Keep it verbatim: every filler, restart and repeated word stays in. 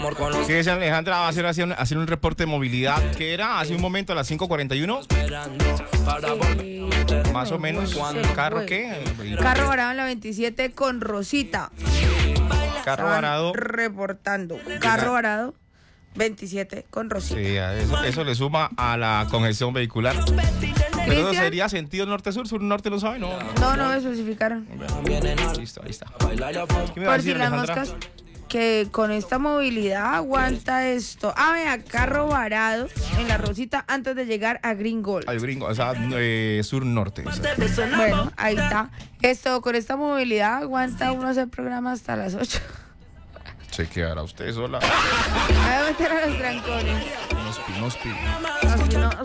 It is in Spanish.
¿Qué dice Alejandra? Va a hacer, hacer, hacer un reporte de movilidad. ¿Qué era? Hace un momento a las cinco cuarenta y uno. Eh, Más o menos. ¿Carro qué? Carro varado en la veintisiete con Rosita. Carro Estaban varado. reportando. Carro varado veintisiete con Rosita. Sí, eso, eso le suma a la congestión vehicular. Pero eso Cristian. sería sentido norte-sur, sur-norte, ¿no sabe? No, No, no me especificaron. listo, ahí está. ¿Qué me va a Por si decir, las Alejandra? moscas, que con esta movilidad aguanta esto. Ah, vea, carro varado en la Rosita antes de llegar a Green Gold. Al gringo, o sea, eh, sur-norte. O sea. Bueno, ahí está. Esto, con esta movilidad aguanta uno hacer programa hasta las ocho. Se quedará usted sola. Voy a meter a los trancones. Unos pi- unos pi- No, si no,